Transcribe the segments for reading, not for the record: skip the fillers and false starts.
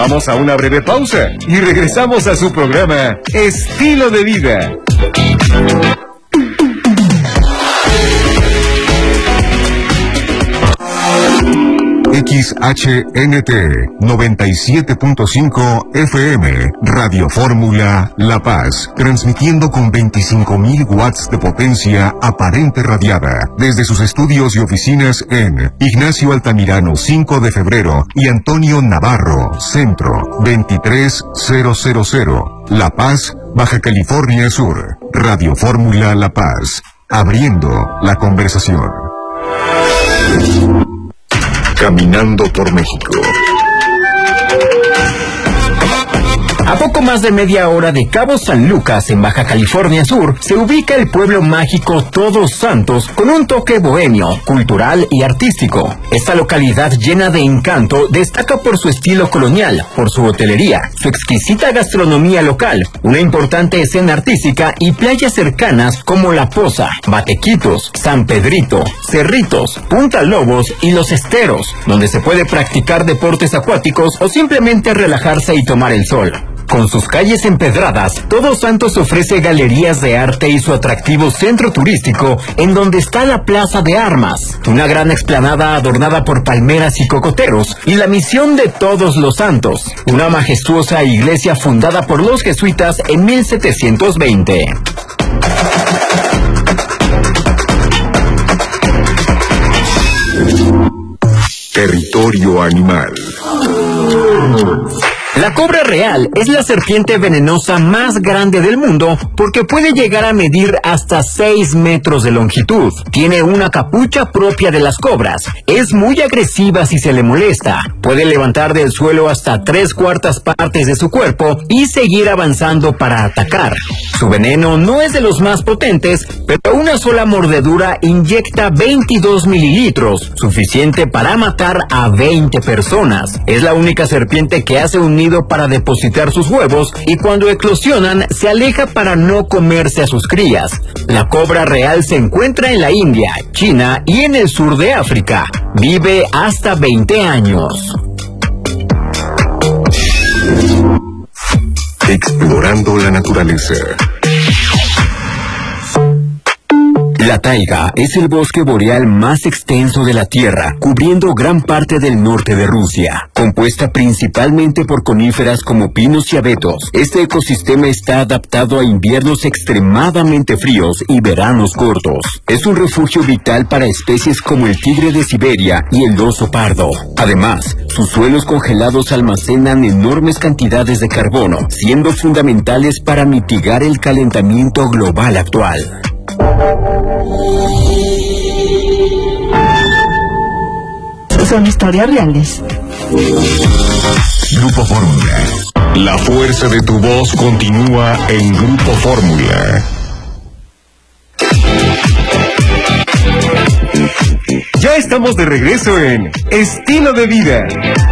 Vamos a una breve pausa y regresamos a su programa Estilo de Vida. XHNT 97.5 FM, Radio Fórmula La Paz, transmitiendo con 25.000 watts de potencia aparente radiada, desde sus estudios y oficinas en Ignacio Altamirano 5 de febrero y Antonio Navarro, Centro 23000, La Paz, Baja California Sur. Radio Fórmula La Paz, abriendo la conversación. Caminando por México. A poco más de media hora de Cabo San Lucas, en Baja California Sur, se ubica el pueblo mágico Todos Santos, con un toque bohemio, cultural y artístico. Esta localidad llena de encanto destaca por su estilo colonial, por su hotelería, su exquisita gastronomía local, una importante escena artística y playas cercanas como La Poza, Batequitos, San Pedrito, Cerritos, Punta Lobos y Los Esteros, donde se puede practicar deportes acuáticos o simplemente relajarse y tomar el sol. Con sus calles empedradas, Todos Santos ofrece galerías de arte y su atractivo centro turístico, en donde está la Plaza de Armas, una gran explanada adornada por palmeras y cocoteros, y la Misión de Todos los Santos, una majestuosa iglesia fundada por los jesuitas en 1720. Territorio animal. La cobra real es la serpiente venenosa más grande del mundo porque puede llegar a medir hasta 6 metros de longitud. Tiene una capucha propia de las cobras. Es muy agresiva si se le molesta. Puede levantar del suelo hasta 3/4 partes de su cuerpo y seguir avanzando para atacar. Su veneno no es de los más potentes, pero una sola mordedura inyecta 22 mililitros, suficiente para matar a 20 personas. Es la única serpiente que hace un nido para depositar sus huevos y cuando eclosionan se aleja para no comerse a sus crías. La cobra real se encuentra en la India, China y en el sur de África. Vive hasta 20 años. Explorando la naturaleza. La taiga es el bosque boreal más extenso de la Tierra, cubriendo gran parte del norte de Rusia. Compuesta principalmente por coníferas como pinos y abetos, este ecosistema está adaptado a inviernos extremadamente fríos y veranos cortos. Es un refugio vital para especies como el tigre de Siberia y el oso pardo. Además, sus suelos congelados almacenan enormes cantidades de carbono, siendo fundamentales para mitigar el calentamiento global actual. Son historias reales. Grupo Fórmula. La fuerza de tu voz continúa en Grupo Fórmula. Ya estamos de regreso en Estilo de Vida.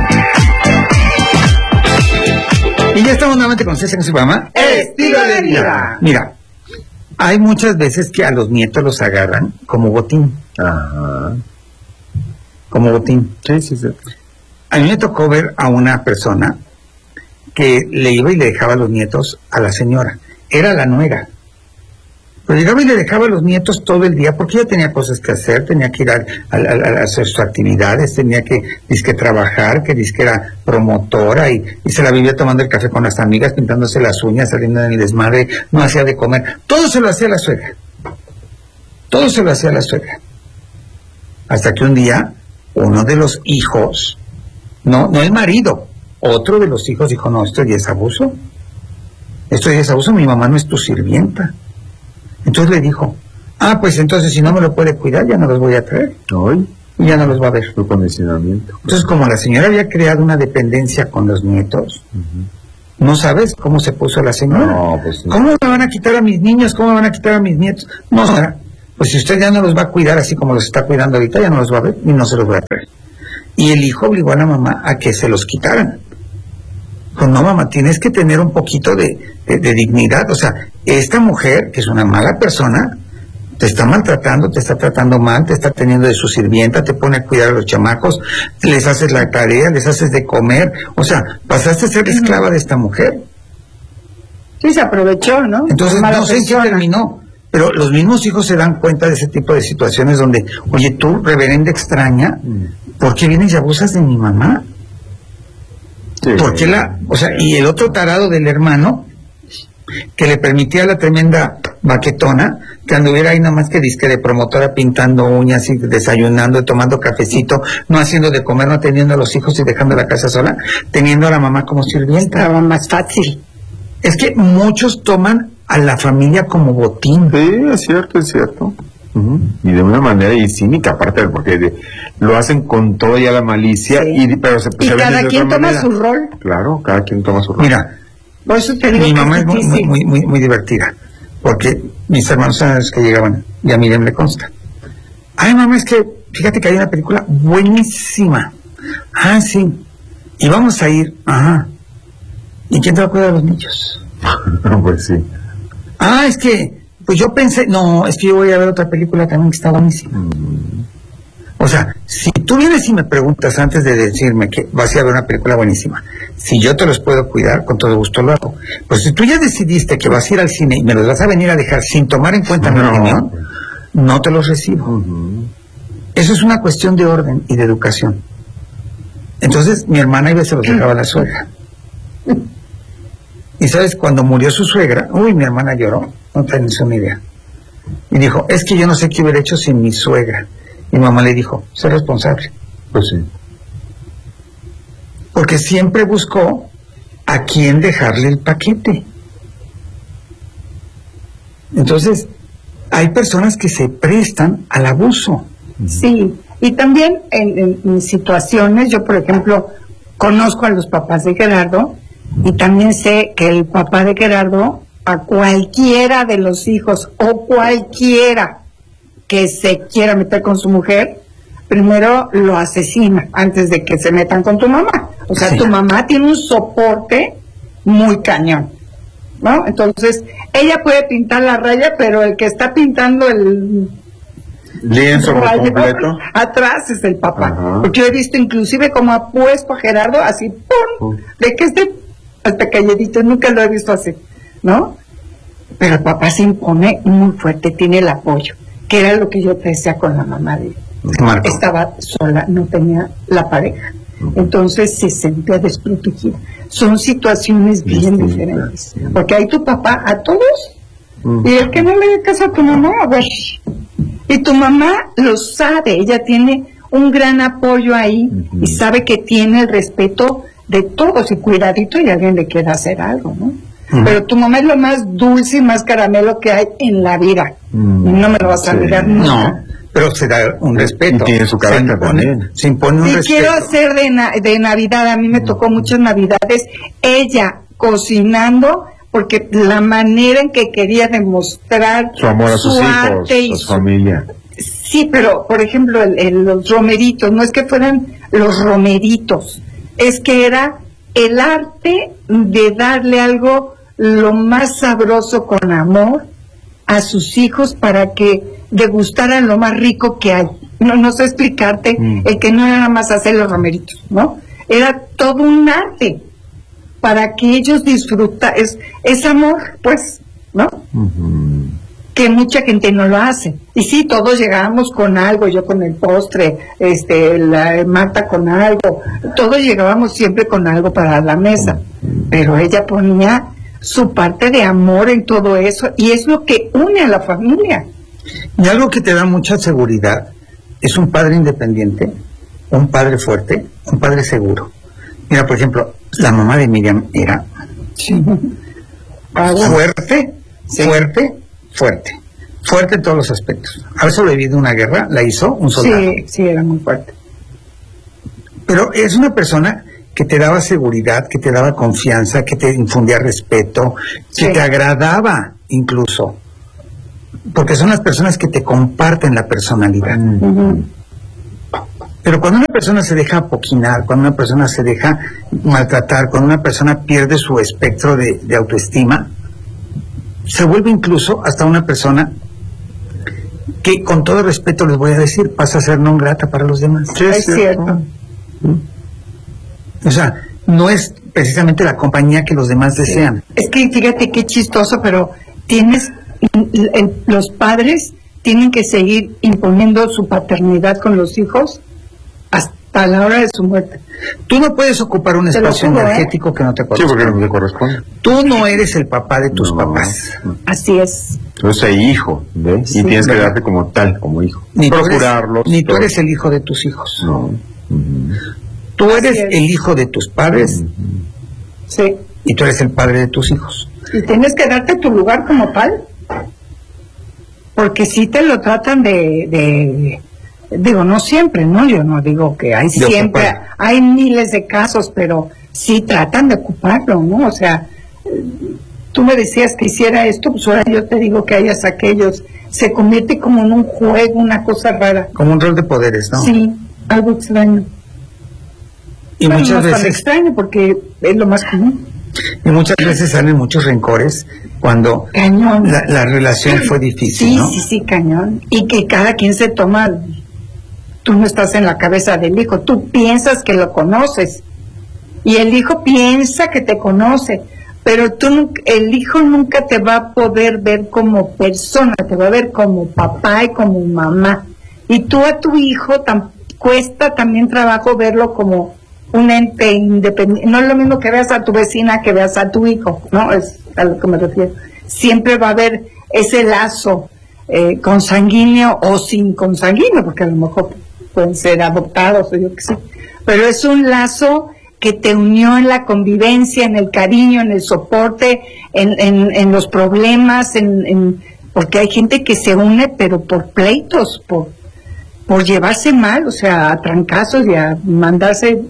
Y ya estamos nuevamente con César en su programa Estilo de Vida. Mira, hay muchas veces que a los nietos los agarran como botín. Ajá. Como botín. Sí. A mí me tocó ver a una persona que le iba y le dejaba los nietos a la señora. Era la nuera. Pero llegaba y le dejaba a los nietos todo el día porque ella tenía cosas que hacer, tenía que ir a hacer sus actividades, tenía que trabajar, que era promotora y se la vivía tomando el café con las amigas, pintándose las uñas, saliendo en el desmadre, no hacía de comer. Todo se lo hacía la suegra. Todo se lo hacía la suegra. Hasta que un día, uno de los hijos, no el marido, otro de los hijos dijo, no, esto ya es abuso. Esto ya es abuso, mi mamá no es tu sirvienta. Entonces le dijo, pues entonces si no me lo puede cuidar, ya no los voy a traer. ¿Hoy? Y ya no los va a ver. Su condicionamiento. Entonces, como la señora había creado una dependencia con los nietos, ¿no sabes cómo se puso la señora? No, pues no. ¿Cómo me van a quitar a mis niños? ¿Cómo me van a quitar a mis nietos? No, señora, pues si usted ya no los va a cuidar así como los está cuidando ahorita, ya no los va a ver y no se los va a traer. Y el hijo obligó a la mamá a que se los quitaran. Dijo, no, mamá, tienes que tener un poquito de dignidad. O sea, esta mujer, que es una mala persona, te está maltratando, te está tratando mal, te está teniendo de su sirvienta, te pone a cuidar a los chamacos, les haces la tarea, les haces de comer, o sea, pasaste a ser esclava de esta mujer. Sí, se aprovechó, ¿no? Entonces, no sé si terminó, pero los mismos hijos se dan cuenta de ese tipo de situaciones donde, oye, tú, reverenda extraña, ¿por qué vienes y abusas de mi mamá? Sí. ¿Por qué o sea, y el otro tarado del hermano, que le permitía a la tremenda baquetona que anduviera ahí nada más que disque de promotora pintando uñas y desayunando y tomando cafecito, no haciendo de comer, no atendiendo a los hijos y dejando la casa sola, teniendo a la mamá como sirvienta. Estaba más fácil. Es que muchos toman a la familia como botín. Sí, es cierto. Y de una manera y cínica, aparte, porque lo hacen con toda ya la malicia, sí. pero se cada quien toma manera. su rol. Claro, cada quien toma su rol. Mira, por eso te digo mi que mamá es es muy, difícil. muy divertida, porque mis hermanos saben los que llegaban, y a Miriam le consta. Ay, mamá, es que, fíjate que hay una película buenísima. Ah, sí. Y vamos a ir, ajá. ¿Y quién te va a cuidar de los niños? Pues sí. Ah, es que, pues yo pensé, no, es que yo voy a ver otra película también que está buenísima. O sea, si tú vienes y me preguntas antes de decirme que vas a ir a ver una película buenísima, si yo te los puedo cuidar, con todo gusto lo hago. Pues si tú ya decidiste que vas a ir al cine y me los vas a venir a dejar sin tomar en cuenta mi opinión, no te los recibo. Eso es una cuestión de orden y de educación. Entonces, mi hermana iba y se los dejaba a la suegra. Y sabes, cuando murió su suegra, uy, mi hermana lloró, no tienes una idea. Y dijo, es que yo no sé qué hubiera hecho sin mi suegra. Mi mamá le dijo, sé responsable. Pues sí. Porque siempre buscó a quién dejarle el paquete. Entonces, hay personas que se prestan al abuso. Sí, y también en situaciones, yo por ejemplo, conozco a los papás de Gerardo, y también sé que el papá de Gerardo, a cualquiera de los hijos o cualquiera que se quiera meter con su mujer, primero lo asesina antes de que se metan con tu mamá. O sea, sí. Tu mamá tiene un soporte muy cañón, ¿no? Entonces, ella puede pintar la raya, pero el que está pintando el lienzo por completo atrás es el papá. Ajá. Porque yo he visto inclusive como ha puesto a Gerardo así, ¡pum! De que esté hasta calladito, nunca lo he visto así, ¿no? Pero el papá se impone muy fuerte, tiene el apoyo, que era lo que yo te decía con la mamá de él. Marco. Estaba sola, no tenía la pareja, entonces se sentía desprotegida. Son situaciones bien diferentes, porque ahí tu papá a todos, y el que no le dé caso a tu mamá, a ver, y tu mamá lo sabe, ella tiene un gran apoyo ahí, y sabe que tiene el respeto de todos, y cuidadito y alguien le quiera hacer algo, ¿no? Pero tu mamá es lo más dulce y más caramelo que hay en la vida, y no me lo vas a negar nunca. No, pero se da un respeto. Y tiene su carácter también. Se impone un Sí, respeto. quiero hacer de Navidad, a mí me tocó muchas Navidades, ella cocinando, porque la manera en que quería demostrar su amor a sus hijos, arte a su familia. Sí, pero por ejemplo los romeritos, no es que fueran los romeritos, es que era el arte de darle algo lo más sabroso con amor a sus hijos para que degustaran lo más rico que hay. No sé explicarte, el que no era nada más hacer los romeritos, ¿no? Era todo un arte para que ellos disfrutaran, es amor, pues, ¿no? Que mucha gente no lo hace. Y sí, todos llegábamos con algo, yo con el postre, la Marta con algo, todos llegábamos siempre con algo para la mesa, pero ella ponía su parte de amor en todo eso, y es lo que une a la familia. Y algo que te da mucha seguridad es un padre independiente, un padre fuerte, un padre seguro. Mira, por ejemplo, la mamá de Miriam era fuerte, fuerte en todos los aspectos. Haber sobrevivido a una guerra la hizo un soldado. Sí, era muy fuerte. Pero es una persona que te daba seguridad, que te daba confianza, que te infundía respeto, que te agradaba incluso. Porque son las personas que te comparten la personalidad. Pero cuando una persona se deja apoquinar, cuando una persona se deja maltratar, cuando una persona pierde su espectro de autoestima, se vuelve incluso hasta una persona que con todo respeto les voy a decir, pasa a ser non grata para los demás. Es cierto. O sea, no es precisamente la compañía que los demás desean. Es que fíjate qué chistoso, pero los padres tienen que seguir imponiendo su paternidad con los hijos hasta la hora de su muerte. Tú no puedes ocupar un espacio energético que no te corresponde. Sí, porque no te corresponde. Tú no eres el papá de tus papás. Así es. Tú eres hijo, ¿ves? Sí, y tienes que ¿verdad? darte como tal, como hijo. Ni procurarlos. Ni tú eres el hijo de tus hijos. No. Tú eres el hijo de tus padres Sí. y tú eres el padre de tus hijos. Y tienes que darte tu lugar como tal. Porque si te lo tratan digo, no siempre, ¿no? Yo no digo que hay De siempre, ocupar. hay miles de casos, pero sí tratan de ocuparlo, ¿no? O sea, tú me decías que hiciera esto, pues ahora yo te digo que hayas aquellos. Se convierte como en un juego, una cosa rara. Como un rol de poderes, ¿no? Sí, algo extraño. Y Bueno, muchas no es tan veces extraño porque es lo más común. salen muchos rencores cuando Cañón. la relación fue difícil, Sí, ¿no? sí, cañón. Y que cada quien se toma, tú no estás en la cabeza del hijo, tú piensas que lo conoces. Y el hijo piensa que te conoce, pero el hijo nunca te va a poder ver como persona, te va a ver como papá y como mamá. Y tú a tu hijo cuesta también trabajo verlo como un ente independiente. No es lo mismo que veas a tu vecina que veas a tu hijo, ¿no? Es a lo que me refiero. Siempre va a haber ese lazo consanguíneo o sin consanguíneo, porque a lo mejor pueden ser adoptados o yo qué sé. Pero es un lazo que te unió en la convivencia, en el cariño, en el soporte, en los problemas, porque hay gente que se une pero por pleitos, por llevarse mal, o sea, a trancazos y a mandarse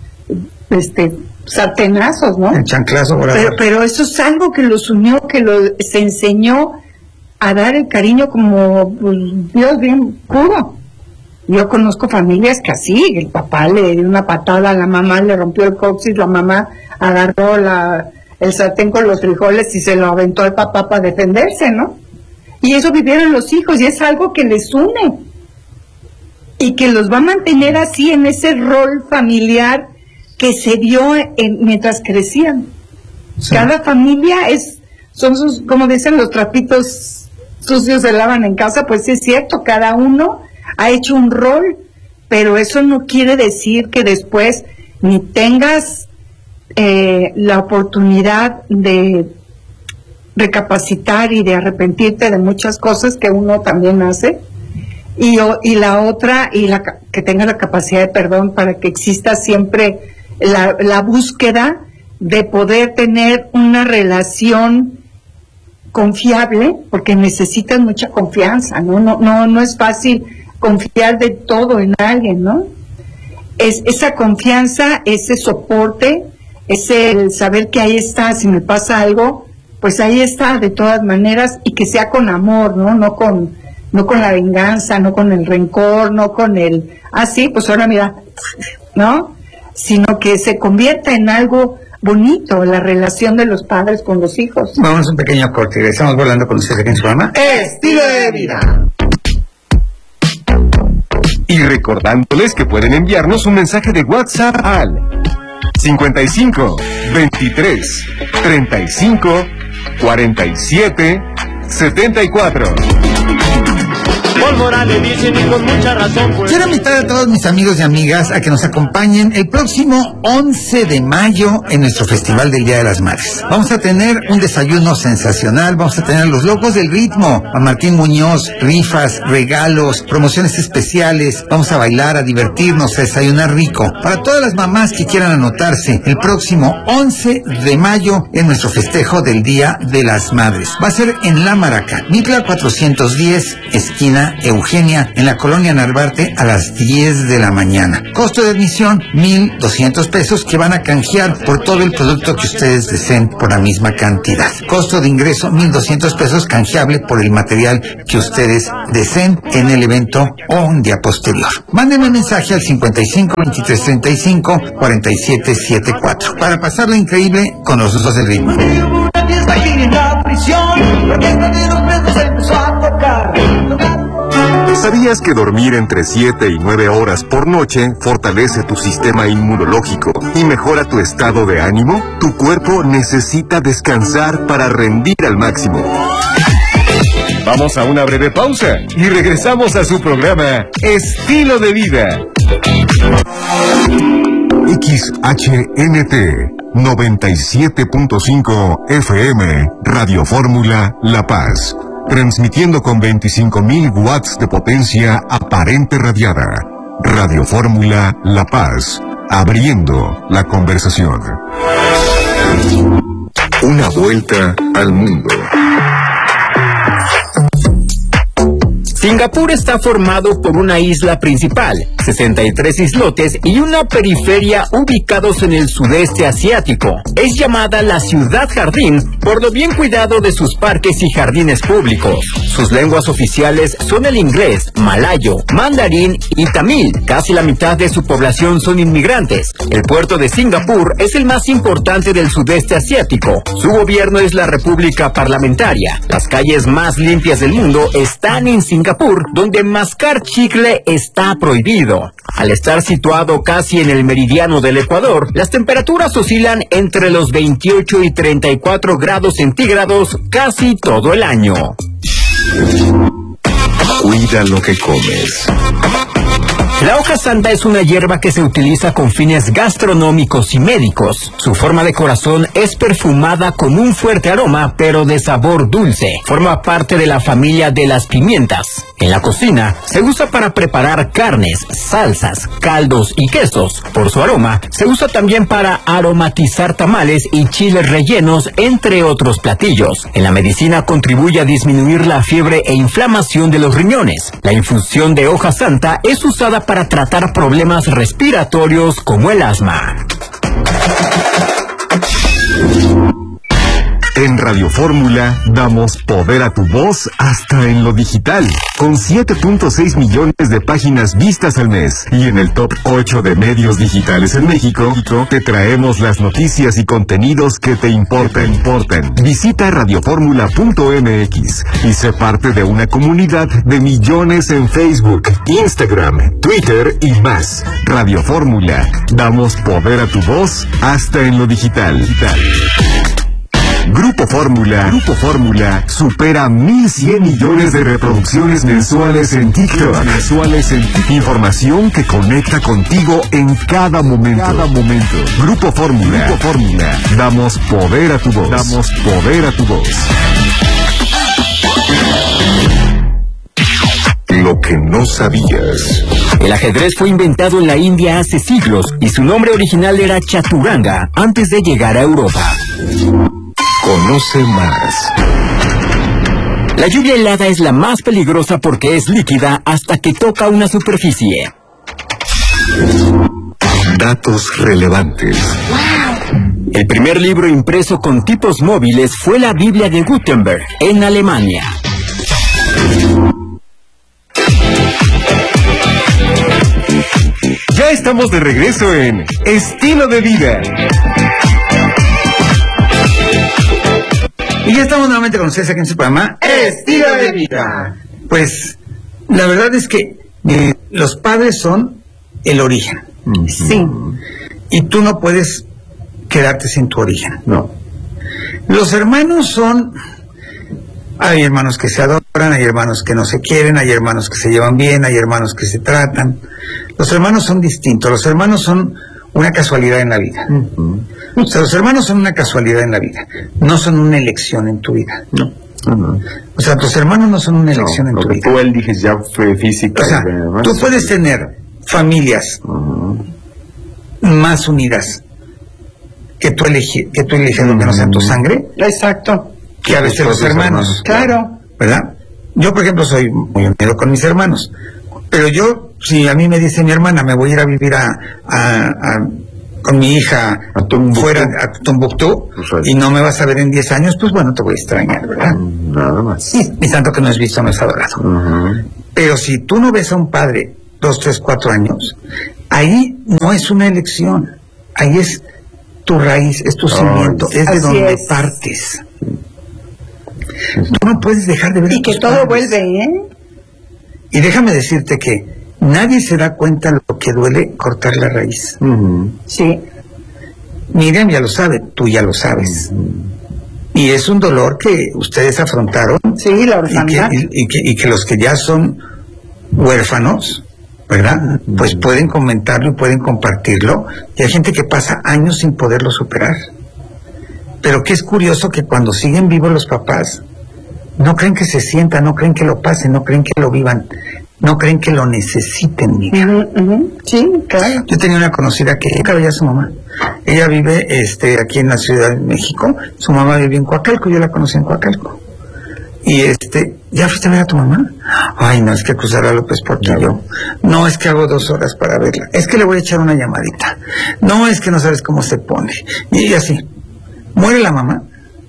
sartenazos, ¿no? El chanclazo volador. Pero eso es algo que los unió, que se enseñó a dar el cariño como pues, Dios bien puro. Yo conozco familias que así, el papá le dio una patada a la mamá, le rompió el coxis, la mamá agarró el sartén con los frijoles y se lo aventó al papá para defenderse, ¿no? Y eso vivieron los hijos y es algo que les une y que los va a mantener así en ese rol familiar que se dio mientras crecían. Sí. Cada familia son sus, como dicen, los trapitos sucios se lavan en casa, pues es cierto, cada uno ha hecho un rol, pero eso no quiere decir que después ni tengas la oportunidad de recapacitar y de arrepentirte de muchas cosas que uno también hace, y la otra, que tenga la capacidad de perdón para que exista siempre la búsqueda de poder tener una relación confiable, porque necesitas mucha confianza, no es fácil confiar de todo en alguien, ¿no? Esa confianza, ese soporte, ese saber que ahí está, si me pasa algo, pues ahí está de todas maneras, y que sea con amor, no con la venganza, no con el rencor, no con el, sí, pues ahora mira, ¿no? Sino que se convierta en algo bonito, la relación de los padres con los hijos. Vamos a un pequeño corte, estamos volando con ustedes aquí en su programa Estilo de Vida. Y recordándoles que pueden enviarnos un mensaje de WhatsApp al 55 23 35 47 74. Paul Morales dicen y con mucha razón pues. Quiero invitar a todos mis amigos y amigas a que nos acompañen el próximo 11 de mayo en nuestro Festival del Día de las Madres. Vamos a tener un desayuno sensacional, vamos a tener los locos del ritmo, a Martín Muñoz, rifas, regalos, promociones especiales, vamos a bailar, a divertirnos, a desayunar rico. Para todas las mamás que quieran anotarse, el próximo 11 de mayo en nuestro festejo del Día de las Madres. Va a ser en La Maraca, Mitla 410, esquina Eugenia, en la colonia Narvarte, a las 10 de la mañana. Costo de admisión, 1,200 pesos, que van a canjear por todo el producto que ustedes deseen por la misma cantidad. Costo de ingreso, 1,200 pesos, canjeable por el material que ustedes deseen en el evento o un día posterior. Mándenme mensaje al 55 23 35 47 74 para pasarlo increíble con los dos del ritmo. Una fiesta aquí en la prisión, la orquesta de los presos empezó a tocar. ¿Sabías que dormir entre 7 y 9 horas por noche fortalece tu sistema inmunológico y mejora tu estado de ánimo? Tu cuerpo necesita descansar para rendir al máximo. Vamos a una breve pausa y regresamos a su programa Estilo de Vida. XHNT 97.5 FM Radio Fórmula La Paz. Transmitiendo con 25.000 watts de potencia aparente radiada. Radio Fórmula La Paz. Abriendo la conversación. Una vuelta al mundo. Singapur está formado por una isla principal, 63 islotes y una periferia ubicados en el sudeste asiático. Es llamada la ciudad jardín por lo bien cuidado de sus parques y jardines públicos. Sus lenguas oficiales son el inglés, malayo, mandarín y tamil. Casi la mitad de su población son inmigrantes. El puerto de Singapur es el más importante del sudeste asiático. Su gobierno es la República Parlamentaria. Las calles más limpias del mundo están en Singapur, donde mascar chicle está prohibido. Al estar situado casi en el meridiano del Ecuador, las temperaturas oscilan entre los 28 y 34 grados centígrados casi todo el año. Cuida lo que comes. La hoja santa es una hierba que se utiliza con fines gastronómicos y médicos. Su forma de corazón es perfumada con un fuerte aroma, pero de sabor dulce. Forma parte de la familia de las pimientas. En la cocina, se usa para preparar carnes, salsas, caldos y quesos. Por su aroma, se usa también para aromatizar tamales y chiles rellenos, entre otros platillos. En la medicina contribuye a disminuir la fiebre e inflamación de los riñones. La infusión de hoja santa es usada para tratar problemas respiratorios como el asma. En Radio Fórmula damos poder a tu voz hasta en lo digital, con 7.6 millones de páginas vistas al mes. Y en el top 8 de medios digitales en México, te traemos las noticias y contenidos que te importan. Visita radioformula.mx y sé parte de una comunidad de millones en Facebook, Instagram, Twitter y más. Radio Fórmula, damos poder a tu voz hasta en lo digital. Grupo Fórmula supera 1.100 millones de reproducciones mensuales en TikTok. Información que conecta contigo en cada momento. Grupo Fórmula, damos poder a tu voz. Lo que no sabías. El ajedrez fue inventado en la India hace siglos y su nombre original era chaturanga antes de llegar a Europa. Conoce más. La lluvia helada es la más peligrosa porque es líquida hasta que toca una superficie. Datos relevantes. El primer libro impreso con tipos móviles fue la Biblia de Gutenberg, en Alemania. Ya estamos de regreso en Estilo de Vida. Y ya estamos nuevamente con César aquí en su programa Estilo de Vida. Pues la verdad es que los padres son el origen. Sí. Y tú no puedes quedarte sin tu origen. No. Los hermanos son... Hay hermanos que se adoran, hay hermanos que no se quieren, hay hermanos que se llevan bien, hay hermanos que se tratan. Los hermanos son distintos, los hermanos son una casualidad en la vida. O sea, los hermanos son una casualidad en la vida, no son una elección en tu vida. No. O sea, tus hermanos no son una elección en tu vida. Tú eliges ya fue física. O sea, tú puedes tener familias más unidas que tú eliges donde no sea tu sangre. Exacto. Que a veces los hermanos. Claro. ¿Verdad? Yo, por ejemplo, soy muy unido con mis hermanos. Pero yo, si a mí me dice mi hermana, me voy a ir a vivir con mi hija fuera a Tombuctú y no me vas a ver en 10 años, pues bueno, te voy a extrañar, ¿verdad? Nada más. Y tanto que no es visto, no es adorado. Pero si tú no ves a un padre 2, 3, 4 años, ahí no es una elección. Ahí es tu raíz, es tu cimiento, es de donde partes. Tú no puedes dejar de ver y que todo vuelve, ¿eh? Y déjame decirte que nadie se da cuenta lo que duele cortar la raíz. Sí. Miriam ya lo sabe, tú ya lo sabes. Y es un dolor que ustedes afrontaron. Sí, la orfandad. Y que los que ya son huérfanos, ¿verdad? Pues pueden comentarlo y pueden compartirlo. Y hay gente que pasa años sin poderlo superar. Pero que es curioso que cuando siguen vivos los papás, no creen que se sientan, no creen que lo pasen, no creen que lo vivan, no creen que lo necesiten, Miriam. Sí, claro. Yo tenía una conocida que nunca veía a su mamá. Ella vive aquí en la Ciudad de México. Su mamá vive en Coacalco, yo la conocí en Coacalco. Y ¿ya fuiste a ver a tu mamá? Ay, no, es que cruzar a López Portillo. No, es que hago 2 horas para verla. Es que le voy a echar una llamadita. No, es que no sabes cómo se pone. Y así. Muere la mamá.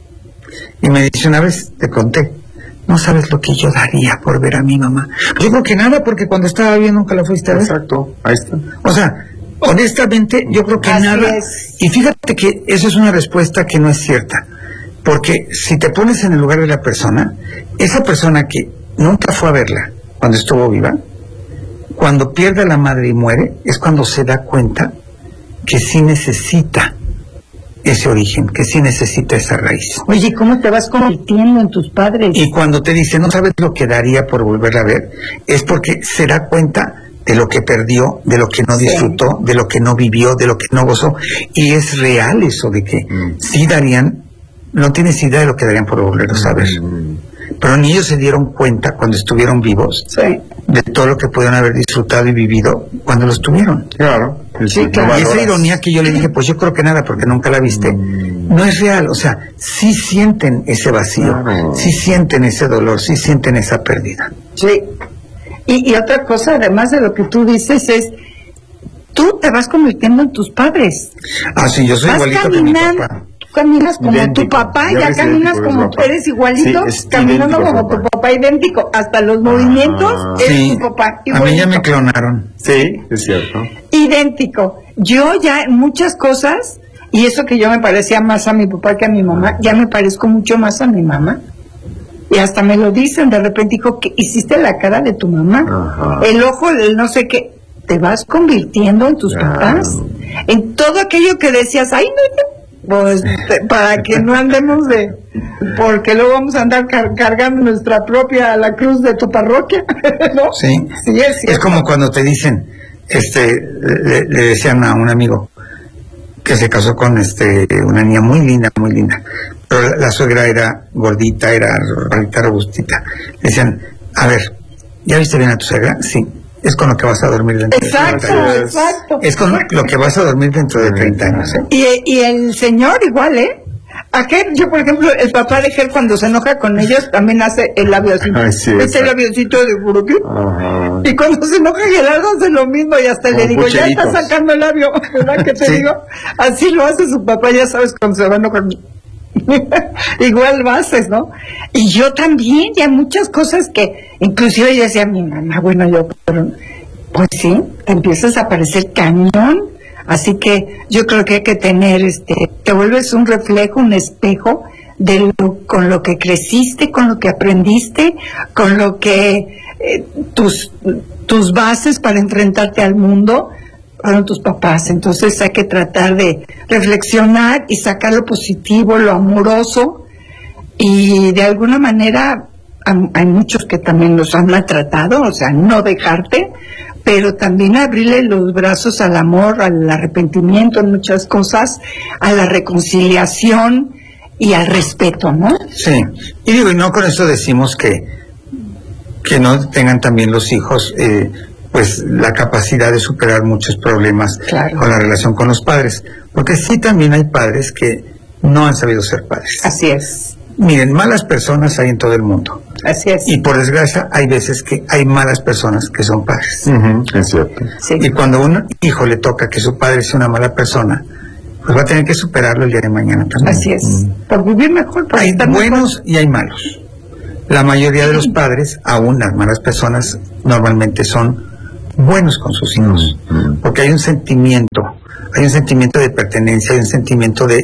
Y me dice una vez, te conté, no sabes lo que yo daría por ver a mi mamá. Yo creo que nada, porque cuando estaba bien nunca la fuiste a ver. Exacto, ahí está. O sea, honestamente, yo creo que Así nada. es. Y fíjate que eso es una respuesta que no es cierta. Porque si te pones en el lugar de la persona, esa persona que nunca fue a verla cuando estuvo viva, cuando pierde a la madre y muere, es cuando se da cuenta que sí necesita ese origen, que sí necesita esa raíz. Oye, ¿cómo te vas convirtiendo en tus padres? Y cuando te dice, no sabes lo que daría por volverla a ver, es porque se da cuenta de lo que perdió, de lo que no disfrutó, de lo que no vivió, de lo que no gozó. Y es real eso de que sí darían, no tienes idea de lo que darían por volverlos a ver. Pero ni ellos se dieron cuenta cuando estuvieron vivos de todo lo que pudieron haber disfrutado y vivido cuando los tuvieron. Claro. Sí, claro. Y esa ironía que yo le dije, pues yo creo que nada, porque nunca la viste, no es real. O sea, sí sienten ese vacío, sí sienten ese dolor, sí sienten esa pérdida. Sí. Y otra cosa, además de lo que tú dices, es, tú te vas convirtiendo en tus padres. Ah, sí, yo soy Vas igualito que mi papá. Caminas como Idéntico. tu papá, Ya ya ves, caminas idéntico, como es papá. eres igualito, Sí, es caminando idéntico como papá. tu papá, idéntico, hasta los movimientos es Sí, tu papá, a mí ya igualito. me clonaron. Sí, es cierto. Idéntico. Yo ya en muchas cosas, y eso que yo me parecía más a mi papá que a mi mamá, ya me parezco mucho más a mi mamá. Y hasta me lo dicen, de repente dijo, que hiciste la cara de tu mamá, Ajá. el ojo, el no sé qué, te vas convirtiendo en tus Claro. papás, en todo aquello que decías, ay, no, pues para que no andemos porque luego vamos a andar cargando nuestra propia, la cruz de tu parroquia, ¿no? Sí. Sí, es cierto. Es como cuando te dicen, le decían a un amigo que se casó con una niña muy linda, pero la suegra era gordita, era rarita, robustita. Le decían, a ver, ¿ya viste bien a tu suegra? Sí. Es con lo que vas a dormir dentro de 30 Exacto, años. exacto. Es con lo que vas a dormir dentro de 30 años. Y el señor igual, ¿eh? Yo, por ejemplo, el papá de Ger, cuando se enoja con ellos, también hace el labio así. Ay, sí, Este exacto. labiocito de Buruki. Ajá. Y cuando se enoja Gerardo hace lo mismo y hasta le Como digo, ya pucheritos. está sacando el labio, ¿verdad que te Sí. digo? Así lo hace su papá, ya sabes, cuando se va a enojar. Igual lo haces, ¿no? Y yo también, y hay muchas cosas que, inclusive yo decía, mi mamá, bueno, yo, pero, pues sí, te empiezas a parecer cañón. Así que yo creo que hay que tener, te vuelves un reflejo, un espejo con lo que creciste, con lo que aprendiste, con lo que tus bases para enfrentarte al mundo fueron tus papás. Entonces hay que tratar de reflexionar y sacar lo positivo, lo amoroso, y de alguna manera hay muchos que también los han maltratado, o sea, no dejarte, pero también abrirle los brazos al amor, al arrepentimiento en muchas cosas, a la reconciliación y al respeto, ¿no? Sí, y digo, y no con eso decimos que no tengan también los hijos pues la capacidad de superar muchos problemas Claro. con la relación con los padres, porque sí también hay padres que no han sabido ser padres. Así es, Miren, malas personas hay en todo el mundo, así es. y por desgracia hay veces que hay malas personas que son padres. Ujú, es cierto. Sí. Y cuando a un hijo le toca que su padre sea una mala persona, pues va a tener que superarlo el día de mañana también. Así es, por vivir mejor, por Hay estar mejor. buenos y hay malos. La mayoría de los padres, aún las malas personas, normalmente son buenos con sus hijos, porque hay un sentimiento de pertenencia, hay un sentimiento de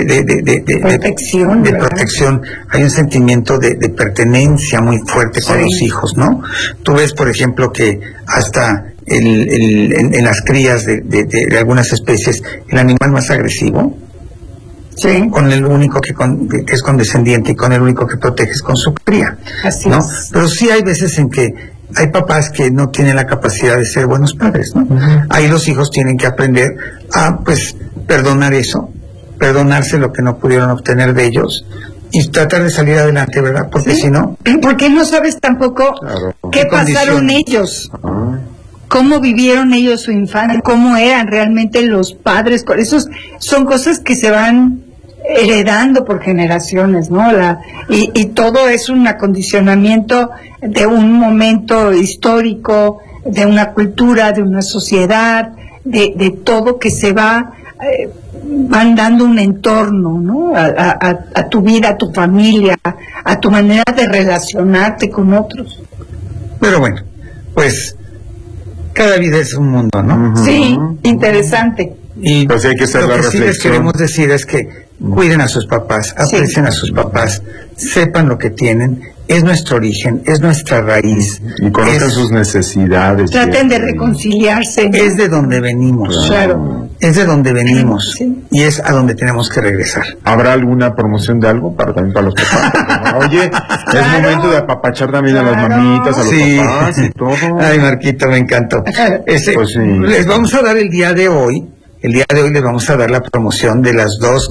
protección, hay un sentimiento de pertenencia muy fuerte con los hijos, ¿no? Tú ves, por ejemplo, que hasta en las crías de algunas especies, el animal más agresivo, con el único que es condescendiente y con el único que protege es con su cría, Así ¿no? es. Pero sí hay veces en que hay papás que no tienen la capacidad de ser buenos padres, ¿no? Ahí los hijos tienen que aprender a, pues, perdonar eso, perdonarse lo que no pudieron obtener de ellos y tratar de salir adelante, ¿verdad? Porque si no... Porque no sabes tampoco qué pasaron ellos, cómo vivieron ellos su infancia, cómo eran realmente los padres. Esos son cosas que se van heredando por generaciones, ¿no? Y todo es un acondicionamiento de un momento histórico, de una cultura, de una sociedad, de todo que se van dando un entorno, ¿no? A tu vida, a tu familia, a tu manera de relacionarte con otros. Pero bueno, pues cada vida es un mundo, ¿no? Sí, interesante. Y pues hay que hacer lo la que sí les reflexión. queremos decir es que cuiden a sus papás, aprecien a sus papás, sepan lo que tienen, es nuestro origen, es nuestra raíz. Y conozcan sus necesidades. Traten de reconciliarse, ¿no? Es de donde venimos. Claro. Es de donde venimos. Sí. Y es a donde tenemos que regresar. ¿Habrá alguna promoción de algo también para los papás? Oye, es momento de apapachar también a las mamitas, a los papás y todo. Ay, Marquito, me encantó. Pues sí. Les vamos a dar el día de hoy les vamos a dar la promoción de las dos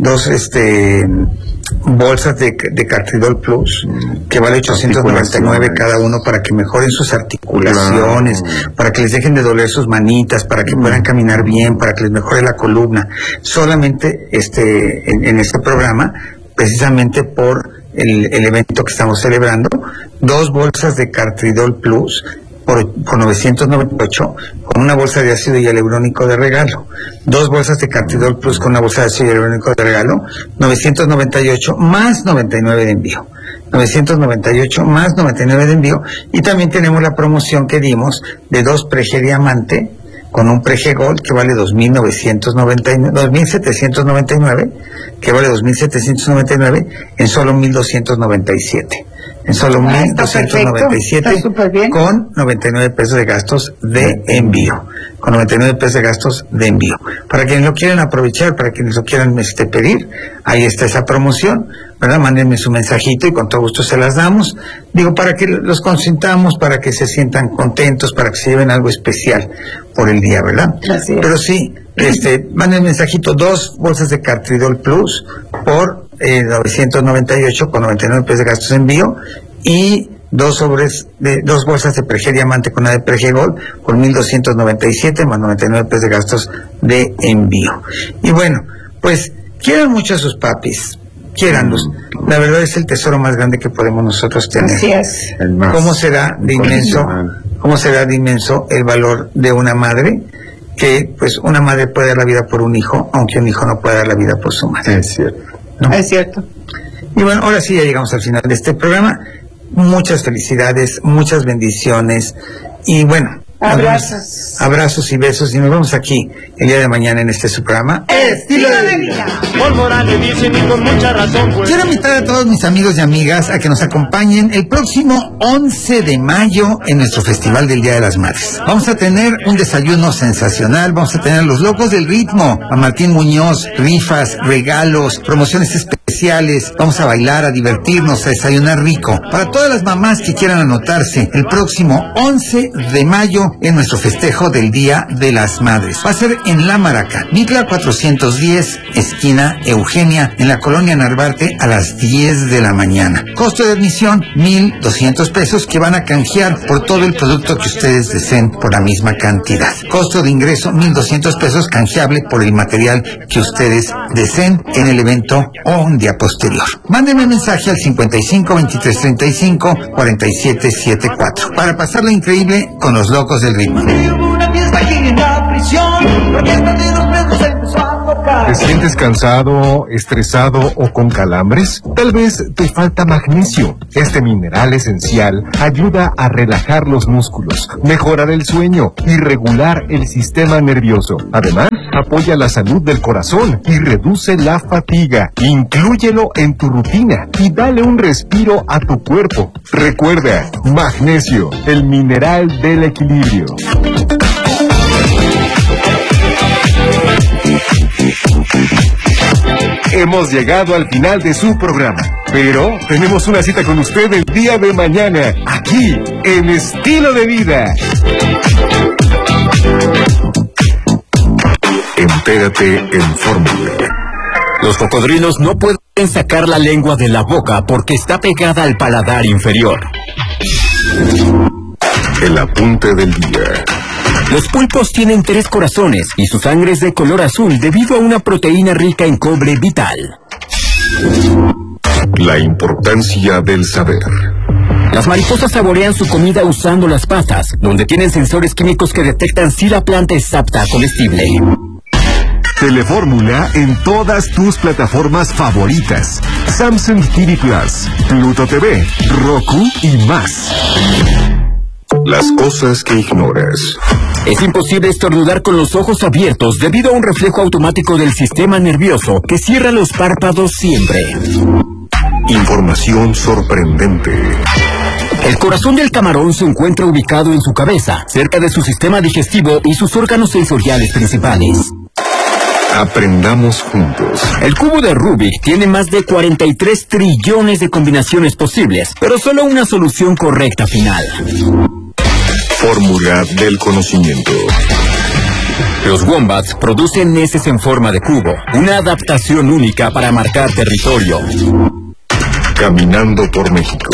bolsas de Cartridol Plus, que vale 899 cada uno, para que mejoren sus articulaciones, para que les dejen de doler sus manitas, para que puedan caminar bien, para que les mejore la columna. Solamente en este programa, precisamente por el evento que estamos celebrando, 2 bolsas de Cartridol Plus por 998, con una bolsa de ácido hialurónico de regalo. 2 bolsas de Cartridol Plus con una bolsa de ácido hialurónico de regalo, 998 más 99 de envío. 998 más 99 de envío. Y también tenemos la promoción que dimos de 2 Prege Diamante con un Prege Gold que vale 2.799, que vale 2.799 en solo 1.297. En solo 1.297 con 99 pesos de gastos de envío. Con 99 pesos de gastos de envío. Para quienes lo quieran aprovechar, para quienes lo quieran pedir, ahí está esa promoción, ¿verdad? Mándenme su mensajito y con todo gusto se las damos. Digo, para que los consintamos, para que se sientan contentos, para que se lleven algo especial por el día, ¿verdad? Así es. Pero sí, manden mensajito, 2 bolsas de Cartridol Plus por 998 con 99 pesos de gastos de envío, y 2 bolsas de Prege Diamante con una de Prege Gold por 1.297 más 99 pesos de gastos de envío. Y bueno, pues quieran mucho a sus papis, quiéranlos. La verdad es el tesoro más grande que podemos nosotros tener. Así es. ¿Cómo será de inmenso el valor de una madre? Que pues una madre puede dar la vida por un hijo, aunque un hijo no puede dar la vida por su madre. Es cierto. ¿No? Es cierto. Y bueno, ahora sí ya llegamos al final de este programa. Muchas felicidades, muchas bendiciones y bueno, abrazos y besos, y nos vemos aquí el día de mañana en este su programa Estilo de Vida. Por moral le dicen y con mucha razón, pues. Quiero invitar a todos mis amigos y amigas a que nos acompañen el próximo 11 de mayo en nuestro Festival del Día de las Madres. Vamos a tener un desayuno sensacional, vamos a tener los locos del ritmo, a Martín Muñoz, rifas, regalos, promociones especiales, vamos a bailar, a divertirnos, a desayunar rico. Para todas las mamás que quieran anotarse, el próximo 11 de mayo en nuestro festejo del Día de las Madres. Va a ser en La Maraca, Mitla 410, esquina Eugenia, en la colonia Narvarte, a las 10 de la mañana. Costo de admisión, 1,200 pesos, que van a canjear por todo el producto que ustedes deseen por la misma cantidad. Costo de ingreso, 1,200 pesos, canjeable por el material que ustedes deseen en el evento o un día posterior. Mándenme mensaje al 55 23 35 47 74 para pasarla increíble con los locos del ritmo. Una fiesta aquí en la prisión, la fiesta de los presos empezó a tocar. ¿Te sientes cansado, estresado o con calambres? Tal vez te falta magnesio. Este mineral esencial ayuda a relajar los músculos, mejorar el sueño y regular el sistema nervioso. Además, apoya la salud del corazón y reduce la fatiga. Inclúyelo en tu rutina y dale un respiro a tu cuerpo. Recuerda, magnesio, el mineral del equilibrio. Hemos llegado al final de su programa, pero tenemos una cita con usted el día de mañana, aquí, en Estilo de Vida. Entérate en Fórmula. Los cocodrilos no pueden sacar la lengua de la boca porque está pegada al paladar inferior. El apunte del día. Los pulpos tienen 3 corazones y su sangre es de color azul debido a una proteína rica en cobre vital. La importancia del saber. Las mariposas saborean su comida usando las patas, donde tienen sensores químicos que detectan si la planta es apta a comestible. Telefórmula en todas tus plataformas favoritas. Samsung TV Plus, Pluto TV, Roku y más. Las cosas que ignoras. Es imposible estornudar con los ojos abiertos debido a un reflejo automático del sistema nervioso que cierra los párpados siempre. Información sorprendente. El corazón del camarón se encuentra ubicado en su cabeza, cerca de su sistema digestivo y sus órganos sensoriales principales. Aprendamos juntos. El cubo de Rubik tiene más de 43 trillones de combinaciones posibles, pero solo una solución correcta final. Fórmula del conocimiento. Los wombats producen heces en forma de cubo, una adaptación única para marcar territorio. Caminando por México.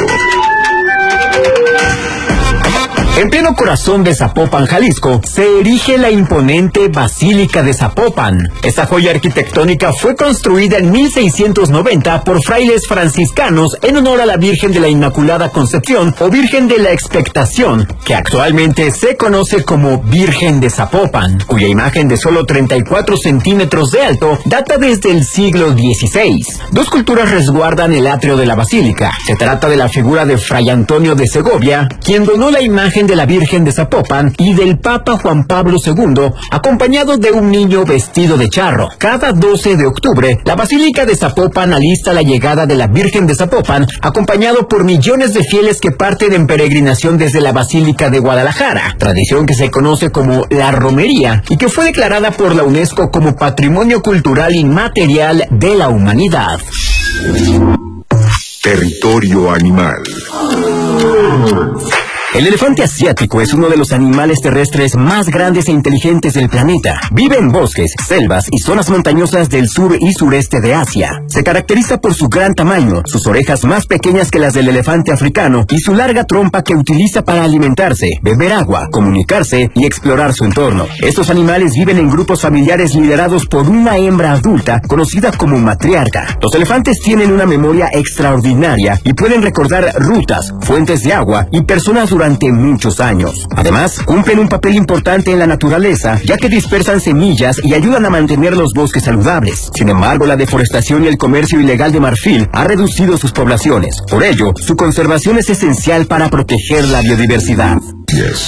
En pleno corazón de Zapopan, Jalisco, se erige la imponente Basílica de Zapopan. Esta joya arquitectónica fue construida en 1690 por frailes franciscanos en honor a la Virgen de la Inmaculada Concepción o Virgen de la Expectación, que actualmente se conoce como Virgen de Zapopan, cuya imagen de solo 34 centímetros de alto data desde el siglo XVI. 2 esculturas resguardan el atrio de la basílica. Se trata de la figura de Fray Antonio de Segovia, quien donó la imagen de la Virgen de Zapopan, y del Papa Juan Pablo II, acompañado de un niño vestido de charro. Cada 12 de octubre, la Basílica de Zapopan alista la llegada de la Virgen de Zapopan, acompañado por millones de fieles que parten en peregrinación desde la Basílica de Guadalajara, tradición que se conoce como la romería y que fue declarada por la UNESCO como Patrimonio Cultural Inmaterial de la Humanidad. Territorio animal. El elefante asiático es uno de los animales terrestres más grandes e inteligentes del planeta. Vive en bosques, selvas y zonas montañosas del sur y sureste de Asia. Se caracteriza por su gran tamaño, sus orejas más pequeñas que las del elefante africano y su larga trompa que utiliza para alimentarse, beber agua, comunicarse y explorar su entorno. Estos animales viven en grupos familiares liderados por una hembra adulta conocida como matriarca. Los elefantes tienen una memoria extraordinaria y pueden recordar rutas, fuentes de agua y personas durante muchos años. Además, cumplen un papel importante en la naturaleza, ya que dispersan semillas y ayudan a mantener los bosques saludables. Sin embargo, la deforestación y el comercio ilegal de marfil ha reducido sus poblaciones. Por ello, su conservación es esencial para proteger la biodiversidad. Yes.